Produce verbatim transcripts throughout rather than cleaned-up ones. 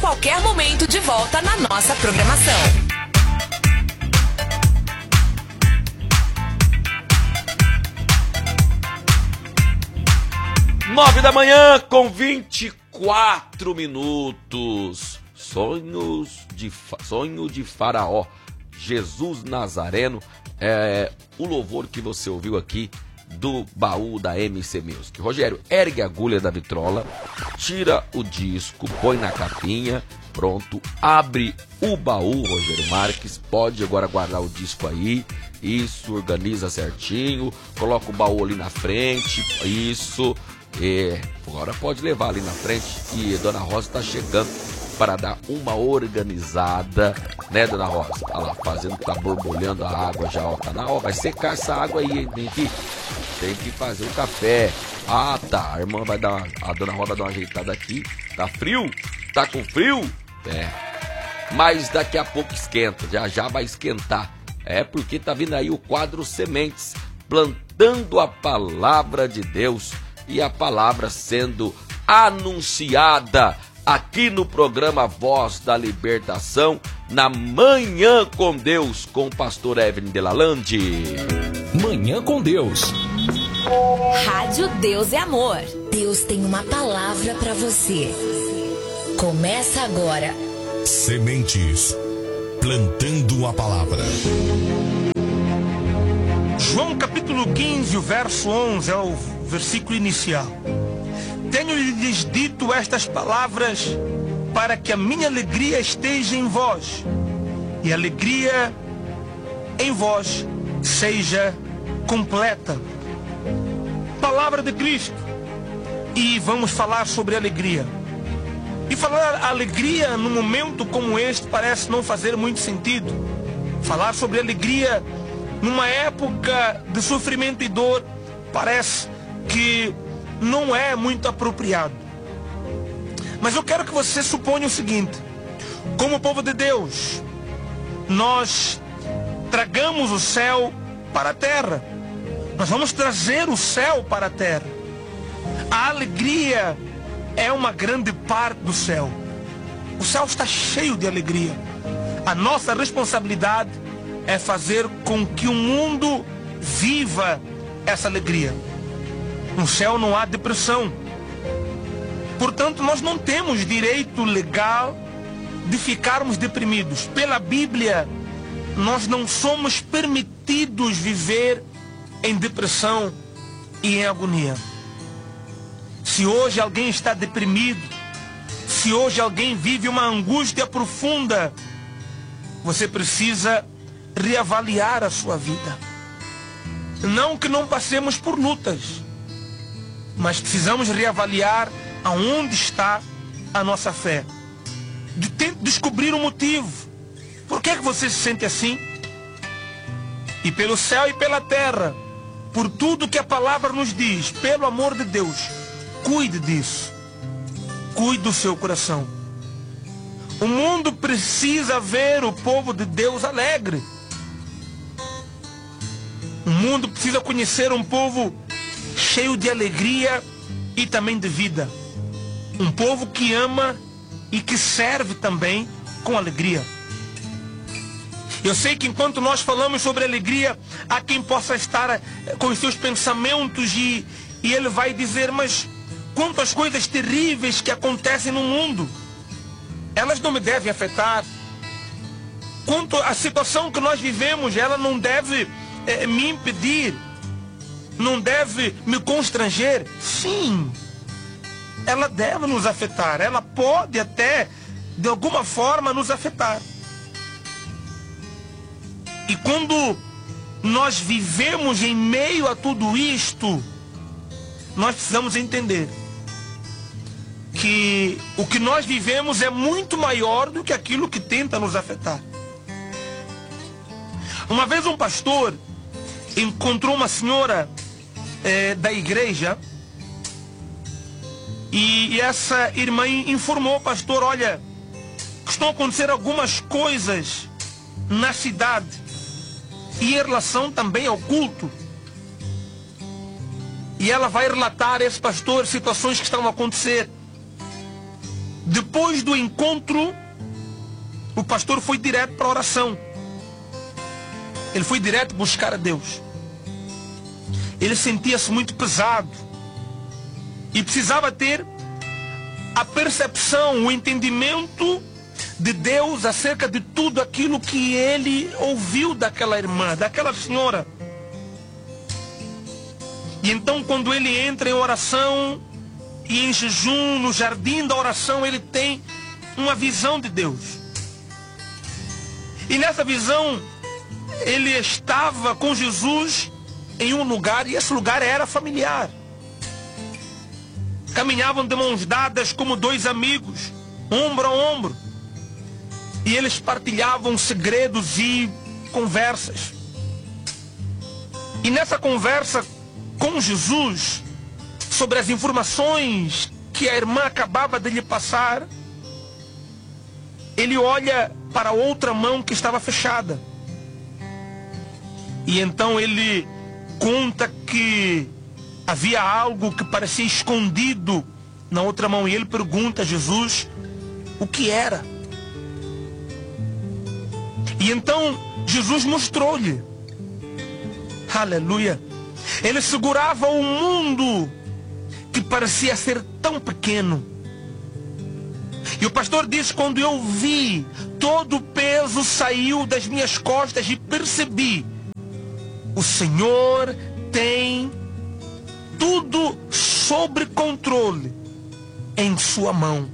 qualquer momento de volta na nossa programação. Nove da manhã com vinte e quatro minutos. Sonhos de, sonho de Faraó. Jesus Nazareno é o louvor que você ouviu aqui do baú da M C Music. Rogério, ergue a agulha da vitrola, tira o disco, põe na capinha, pronto, abre o baú, Rogério Marques, pode agora guardar o disco aí, isso, organiza certinho, coloca o baú ali na frente, isso, e agora pode levar ali na frente e a Dona Rosa está chegando para dar uma organizada, né, Dona Rosa? Olha lá, fazendo, tá borbulhando a água já, ó, tá na hora, vai secar essa água aí, tem que, tem que fazer o café. Ah, tá, a irmã vai dar, a Dona Rosa vai dar uma ajeitada aqui, tá frio? Tá com frio? É, mas daqui a pouco esquenta, já já vai esquentar, é porque tá vindo aí o quadro Sementes, plantando a palavra de Deus e a palavra sendo anunciada aqui no programa Voz da Libertação, na Manhã com Deus, com o pastor Evelyn Delalande. Manhã com Deus. Rádio Deus é Amor. Deus tem uma palavra para você. Começa agora. Sementes, plantando a palavra. João capítulo quinze, o verso onze, é o versículo inicial. Tenho-lhes dito estas palavras para que a minha alegria esteja em vós e a alegria em vós seja completa. Palavra de Cristo. E vamos falar sobre alegria. E falar alegria num momento como este parece não fazer muito sentido. Falar sobre alegria numa época de sofrimento e dor parece que não é muito apropriado. Mas eu quero que você suponha o seguinte: como povo de Deus, nós tragamos o céu para a terra. Nós vamos trazer o céu para a terra. A alegria é uma grande parte do céu. O céu está cheio de alegria. A nossa responsabilidade é fazer com que o mundo viva essa alegria. No céu não há depressão. Portanto, nós não temos direito legal de ficarmos deprimidos. Pela Bíblia, nós não somos permitidos viver em depressão e em agonia. Se hoje alguém está deprimido, se hoje alguém vive uma angústia profunda, você precisa reavaliar a sua vida. Não que não passemos por lutas, mas precisamos reavaliar aonde está a nossa fé. De tentar descobrir o motivo. Por que é que você se sente assim? E pelo céu e pela terra, por tudo que a palavra nos diz, pelo amor de Deus, cuide disso. Cuide do seu coração. O mundo precisa ver o povo de Deus alegre. O mundo precisa conhecer um povo cheio de alegria e também de vida. Um povo que ama e que serve também com alegria. Eu sei que enquanto nós falamos sobre alegria, há quem possa estar com os seus pensamentos e, e ele vai dizer: mas quantas coisas terríveis que acontecem no mundo, elas não me devem afetar. Quanto a situação que nós vivemos, ela não deve é, me impedir, não deve me constranger. Sim, ela deve nos afetar, ela pode até de alguma forma nos afetar. E quando nós vivemos em meio a tudo isto, nós precisamos entender que o que nós vivemos é muito maior do que aquilo que tenta nos afetar. Uma vez um pastor encontrou uma senhora é, da igreja e, e essa irmã informou o pastor: olha, estão acontecendo algumas coisas na cidade e em relação também ao culto. E ela vai relatar a esse pastor situações que estão a acontecer. Depois do encontro, o pastor foi direto para a oração. Ele foi direto buscar a Deus. Ele sentia-se muito pesado e precisava ter a percepção, o entendimento de Deus acerca de tudo aquilo que ele ouviu daquela irmã, daquela senhora. E então, quando ele entra em oração e em jejum, no jardim da oração, ele tem uma visão de Deus. E nessa visão, ele estava com Jesus em um lugar, e esse lugar era familiar. Caminhavam de mãos dadas como dois amigos, ombro a ombro. E eles partilhavam segredos e conversas. E nessa conversa com Jesus, sobre as informações que a irmã acabava de lhe passar, ele olha para a outra mão que estava fechada. E então ele conta que havia algo que parecia escondido na outra mão. E ele pergunta a Jesus o que era. E então Jesus mostrou-lhe. Aleluia. Ele segurava o mundo que parecia ser tão pequeno. E o pastor diz: quando eu vi, todo o peso saiu das minhas costas e percebi, o Senhor tem tudo sob controle em sua mão.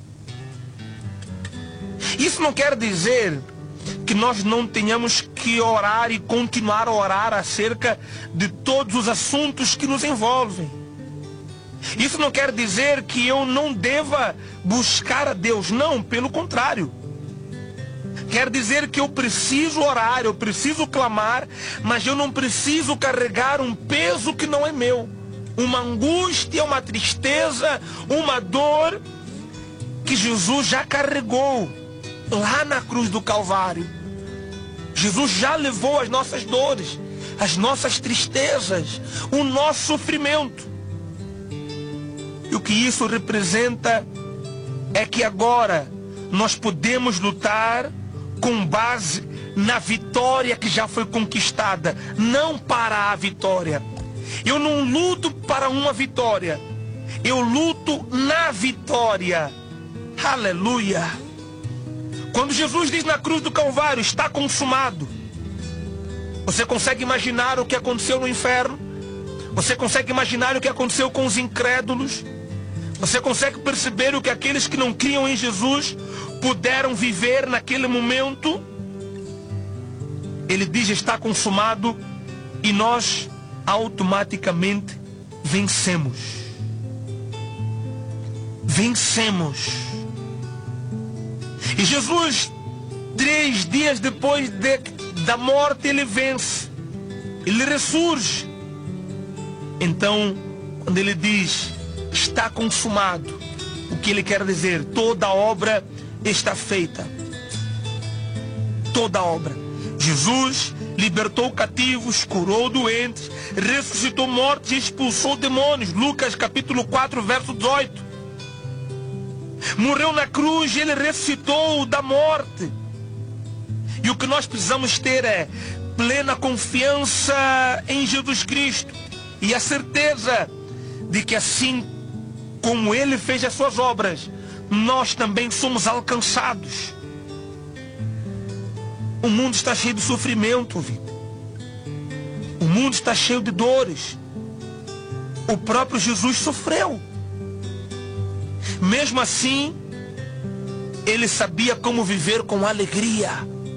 Isso não quer dizer que nós não tenhamos que orar e continuar a orar acerca de todos os assuntos que nos envolvem. Isso não quer dizer que eu não deva buscar a Deus. Não, pelo contrário. Quer dizer que eu preciso orar, eu preciso clamar, mas eu não preciso carregar um peso que não é meu. Uma angústia, uma tristeza, uma dor que Jesus já carregou lá na cruz do Calvário. Jesus já levou as nossas dores, as nossas tristezas, o nosso sofrimento. E o que isso representa é que agora nós podemos lutar com base na vitória que já foi conquistada, não para a vitória. Eu não luto para uma vitória, eu luto na vitória. Aleluia. Quando Jesus diz na cruz do Calvário, está consumado, você consegue imaginar o que aconteceu no inferno? Você consegue imaginar o que aconteceu com os incrédulos? Você consegue perceber o que aqueles que não criam em Jesus puderam viver naquele momento? Ele diz: está consumado, e nós automaticamente vencemos. Vencemos. E Jesus, três dias depois de, da morte, ele vence. Ele ressurge. Então, quando ele diz, está consumado, o que ele quer dizer? Toda a obra está feita. Toda a obra. Jesus libertou cativos, curou doentes, ressuscitou mortos e expulsou demônios. Lucas capítulo quatro, verso dezoito. Morreu na cruz, ele ressuscitou da morte. E o que nós precisamos ter é plena confiança em Jesus Cristo e a certeza de que assim como ele fez as suas obras, nós também somos alcançados. O mundo está cheio de sofrimento, Vitor. O mundo está cheio de dores. O próprio Jesus sofreu. Mesmo assim, ele sabia como viver com alegria.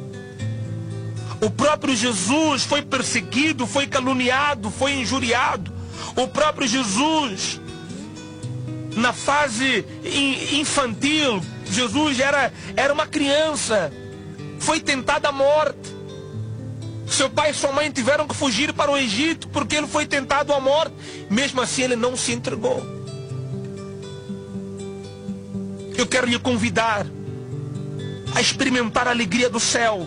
O próprio Jesus foi perseguido, foi caluniado, foi injuriado. O próprio Jesus, na fase infantil, Jesus era, era uma criança, foi tentado à morte. Seu pai e sua mãe tiveram que fugir para o Egito porque ele foi tentado à morte. Mesmo assim, ele não se entregou. Eu quero lhe convidar a experimentar a alegria do céu.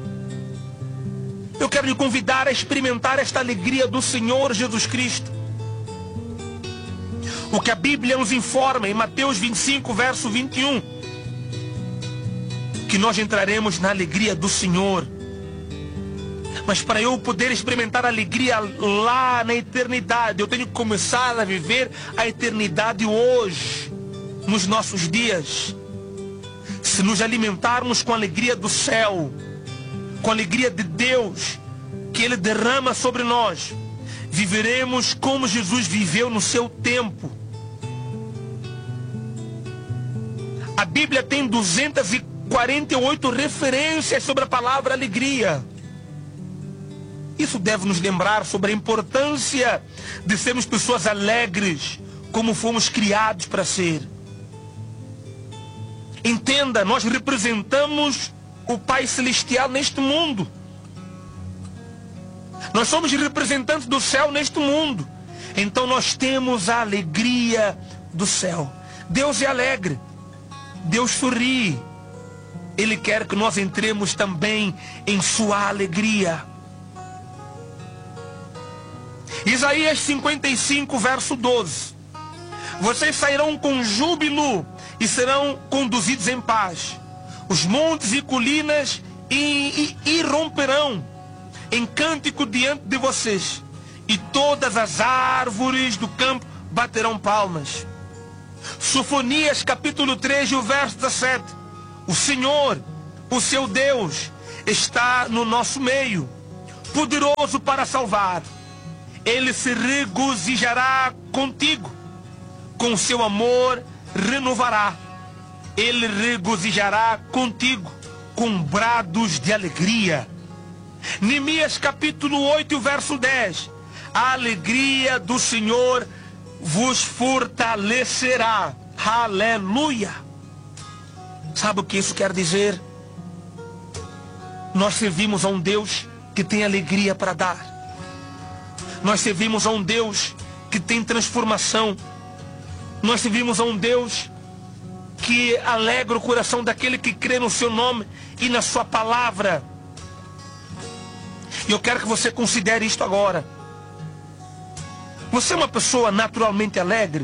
Eu quero lhe convidar a experimentar esta alegria do Senhor Jesus Cristo. O que a Bíblia nos informa em Mateus vinte e cinco, verso vinte e um, que nós entraremos na alegria do Senhor. Mas para eu poder experimentar a alegria lá na eternidade, eu tenho que começar a viver a eternidade hoje, nos nossos dias. Se nos alimentarmos com a alegria do céu, com a alegria de Deus, que Ele derrama sobre nós, viveremos como Jesus viveu no seu tempo. A Bíblia tem duzentas e quarenta e oito referências sobre a palavra alegria. Isso deve nos lembrar sobre a importância de sermos pessoas alegres, como fomos criados para ser. Entenda, nós representamos o Pai Celestial neste mundo. Nós somos representantes do céu neste mundo. Então nós temos a alegria do céu. Deus é alegre. Deus sorri. Ele quer que nós entremos também em sua alegria. Isaías cinquenta e cinco, verso doze. Vocês sairão com júbilo e serão conduzidos em paz. Os montes e colinas irromperão em cântico diante de vocês, e todas as árvores do campo baterão palmas. Sofonias capítulo três, o verso dezessete. O Senhor, o seu Deus, está no nosso meio, poderoso para salvar. Ele se regozijará contigo, com seu amor renovará. Ele regozijará contigo com brados de alegria. Neemias capítulo oito, verso dez. A alegria do Senhor vos fortalecerá. Aleluia. Sabe o que isso quer dizer? Nós servimos a um Deus que tem alegria para dar. Nós servimos a um Deus que tem transformação. Nós servimos a um Deus que alegra o coração daquele que crê no seu nome e na sua palavra. E eu quero que você considere isto agora. Você é uma pessoa naturalmente alegre?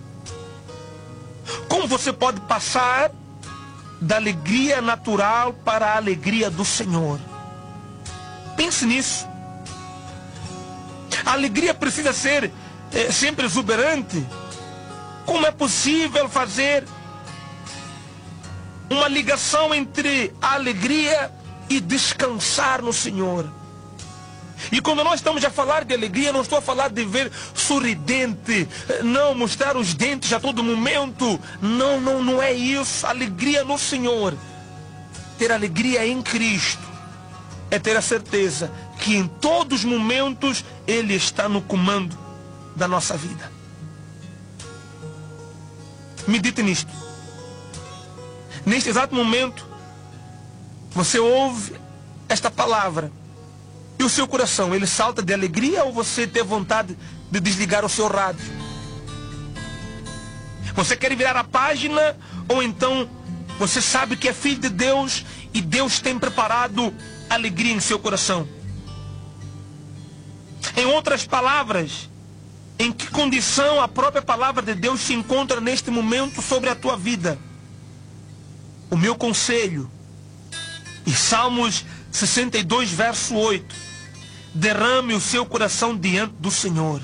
Como você pode passar da alegria natural para a alegria do Senhor? Pense nisso. A alegria precisa ser é, sempre exuberante. Como é possível fazer uma ligação entre a alegria e descansar no Senhor? E quando nós estamos a falar de alegria, não estou a falar de ver sorridente, não mostrar os dentes a todo momento. Não, não, não é isso. Alegria no Senhor, ter alegria em Cristo, é ter a certeza que em todos os momentos Ele está no comando da nossa vida. Medite nisto. Neste exato momento, você ouve esta palavra e o seu coração, ele salta de alegria, ou você tem vontade de desligar o seu rádio? Você quer virar a página, ou então você sabe que é filho de Deus e Deus tem preparado alegria em seu coração? Em outras palavras, em que condição a própria palavra de Deus se encontra neste momento sobre a tua vida? O meu conselho, em Salmos sessenta e dois, verso oito, derrame o seu coração diante do Senhor.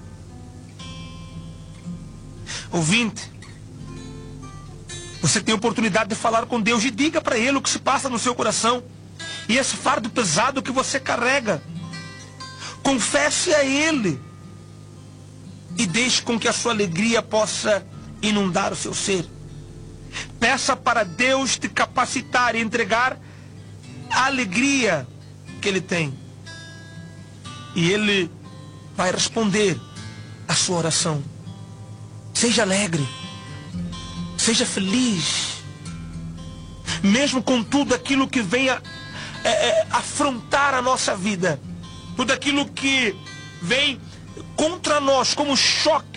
Ouvinte, você tem a oportunidade de falar com Deus e diga para Ele o que se passa no seu coração e esse fardo pesado que você carrega. Confesse a Ele e deixe com que a sua alegria possa inundar o seu ser. Peça para Deus te capacitar e entregar a alegria que Ele tem. E Ele vai responder a sua oração. Seja alegre. Seja feliz. Mesmo com tudo aquilo que venha é, é, afrontar a nossa vida. Tudo aquilo que vem contra nós como choque.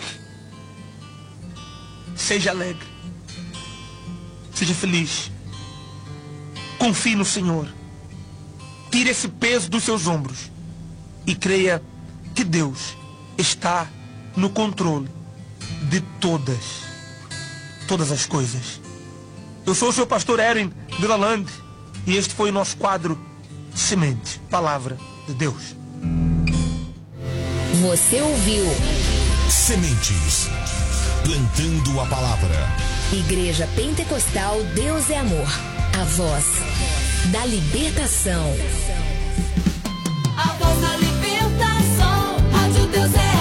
Seja alegre. Seja feliz. Confie no Senhor. Tire esse peso dos seus ombros. E creia que Deus está no controle de todas, todas as coisas. Eu sou o seu pastor Erin Vilalande e este foi o nosso quadro Semente, Palavra de Deus. Você ouviu Sementes, plantando a palavra. Igreja Pentecostal Deus é Amor, a voz da libertação. A voz da libertação, Rádio Deus é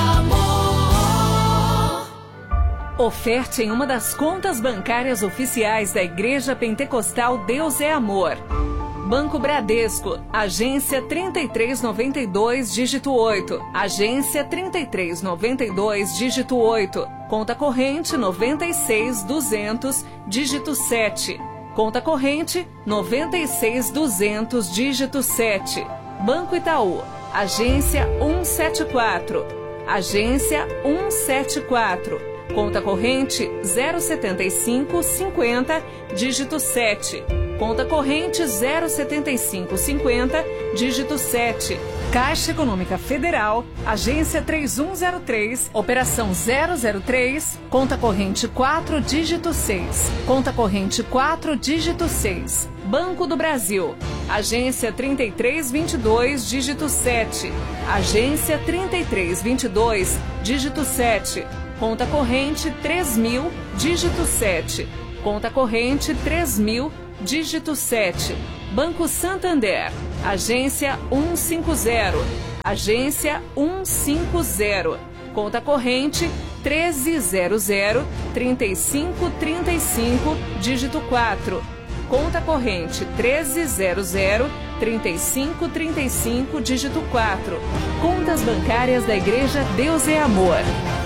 Amor. Oferte em uma das contas bancárias oficiais da Igreja Pentecostal Deus é Amor. Banco Bradesco, agência trinta e três noventa e dois, dígito oito. Agência trinta e três noventa e dois, dígito oito. Conta corrente noventa e seis duzentos, dígito sete. Conta corrente noventa e seis duzentos, dígito sete. Banco Itaú, agência cento e setenta e quatro. Agência cento e setenta e quatro. Conta corrente zero setenta e cinco cinquenta, dígito sete. Conta corrente zero setenta e cinco cinquenta, dígito sete. Caixa Econômica Federal, agência três um zero três, operação zero zero três, conta corrente quatro, dígito seis. Conta corrente quatro, dígito seis. Banco do Brasil, agência trinta e três vinte e dois, dígito sete. Agência trinta e três vinte e dois, dígito sete. Conta corrente três mil, dígito sete. Conta corrente três mil, dígito sete. Banco Santander, agência cento e cinquenta. Agência cento e cinquenta. Conta corrente treze zero zero, trinta e cinco trinta e cinco, dígito quatro. Conta corrente treze zero zero, trinta e cinco trinta e cinco, dígito quatro. Contas bancárias da Igreja Deus é Amor.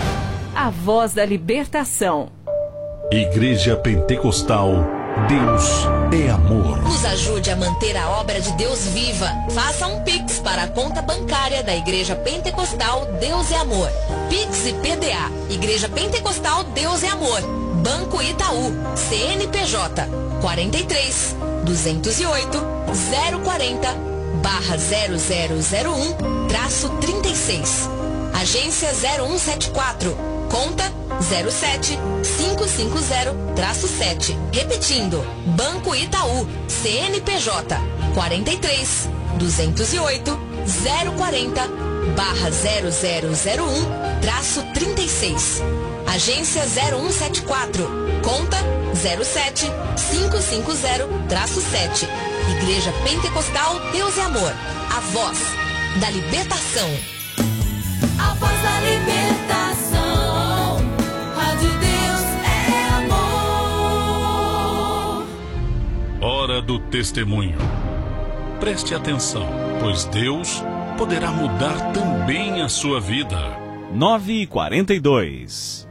A voz da libertação. Igreja Pentecostal Deus é Amor. Nos ajude a manter a obra de Deus viva. Faça um Pix para a conta bancária da Igreja Pentecostal Deus é Amor. Pix e P D A. Igreja Pentecostal Deus é Amor. Banco Itaú. C N P J quarenta e três, duzentos e oito, zero quarenta, barra zero zero zero um, traço trinta e seis. Agência zero um sete quatro. Conta zero sete, cinco cinco zero, traço sete. Repetindo, Banco Itaú, C N P J quarenta e três, duzentos e oito, zero quarenta, barra zero zero zero um, traço trinta e seis. Agência zero um sete quatro. Conta zero sete, cinco cinco zero, traço sete. Igreja Pentecostal Deus é Amor. A voz da libertação. A voz da libertação. Rádio Deus é Amor. Hora do testemunho. Preste atenção, pois Deus poderá mudar também a sua vida. nove e quarenta e dois.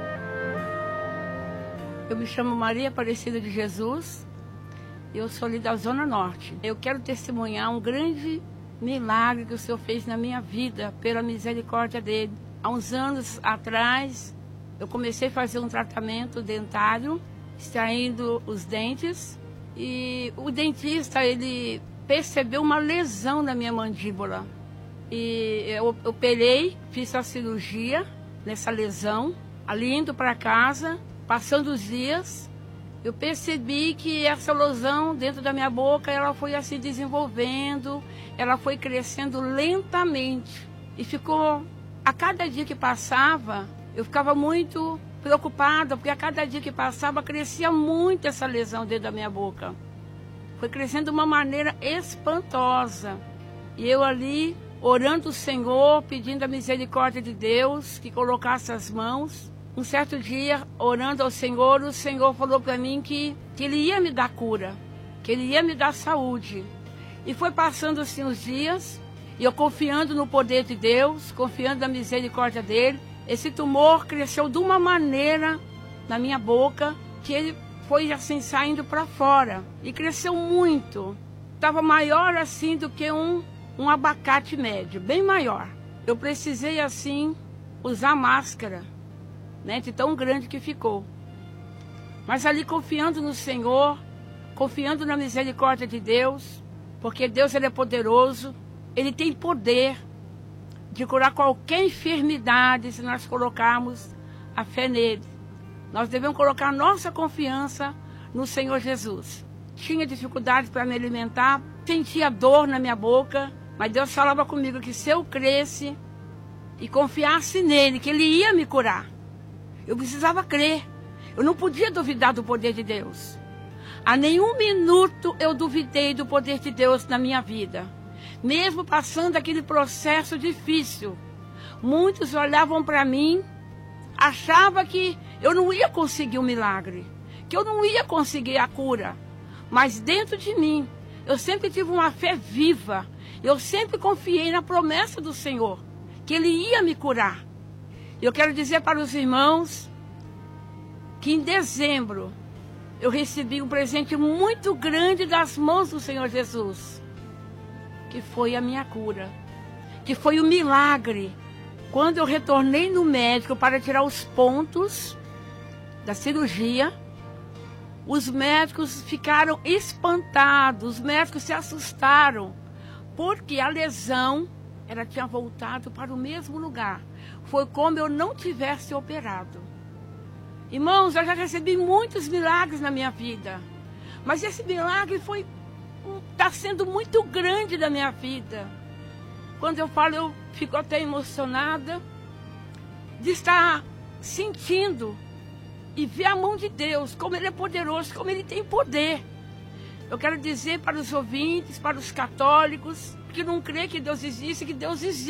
Eu me chamo Maria Aparecida de Jesus. Eu sou ali da Zona Norte. Eu quero testemunhar um grande milagre que o Senhor fez na minha vida, pela misericórdia dele. Há uns anos atrás, eu comecei a fazer um tratamento dentário, extraindo os dentes. E o dentista, ele percebeu uma lesão na minha mandíbula. E eu operei, fiz a cirurgia nessa lesão. Ali indo para casa, passando os dias, eu percebi que essa lesão dentro da minha boca, ela foi assim desenvolvendo, ela foi crescendo lentamente. E ficou, a cada dia que passava, eu ficava muito preocupada, porque a cada dia que passava, crescia muito essa lesão dentro da minha boca. Foi crescendo de uma maneira espantosa. E eu ali, orando o Senhor, pedindo a misericórdia de Deus, que colocasse as mãos. Um certo dia, orando ao Senhor, o Senhor falou para mim que, que Ele ia me dar cura, que Ele ia me dar saúde. E foi passando assim os dias, e eu confiando no poder de Deus, confiando na misericórdia dEle. Esse tumor cresceu de uma maneira na minha boca, que ele foi assim saindo para fora. E cresceu muito. Estava maior assim do que um, um abacate médio, bem maior. Eu precisei assim usar máscara, né, de tão grande que ficou. Mas ali confiando no Senhor, confiando na misericórdia de Deus, porque Deus ele é poderoso, Ele tem poder de curar qualquer enfermidade se nós colocarmos a fé nele. Nós devemos colocar nossa confiança no Senhor Jesus. Tinha dificuldade para me alimentar, sentia dor na minha boca, mas Deus falava comigo que se eu cresce e confiasse nele, que ele ia me curar. Eu precisava crer. Eu não podia duvidar do poder de Deus. A nenhum minuto eu duvidei do poder de Deus na minha vida. Mesmo passando aquele processo difícil, muitos olhavam para mim, achavam que eu não ia conseguir um milagre, que eu não ia conseguir a cura. Mas dentro de mim, eu sempre tive uma fé viva. Eu sempre confiei na promessa do Senhor, que Ele ia me curar. Eu quero dizer para os irmãos que em dezembro eu recebi um presente muito grande das mãos do Senhor Jesus, que foi a minha cura, que foi o milagre. Quando eu retornei no médico para tirar os pontos da cirurgia, os médicos ficaram espantados, os médicos se assustaram, porque a lesão ela tinha voltado para o mesmo lugar. Foi como eu não tivesse operado. Irmãos, eu já recebi muitos milagres na minha vida, mas esse milagre foi está sendo muito grande na minha vida. Quando eu falo, eu fico até emocionada de estar sentindo e ver a mão de Deus, como Ele é poderoso, como Ele tem poder. Eu quero dizer para os ouvintes, para os católicos, que não crê que Deus existe, que Deus existe.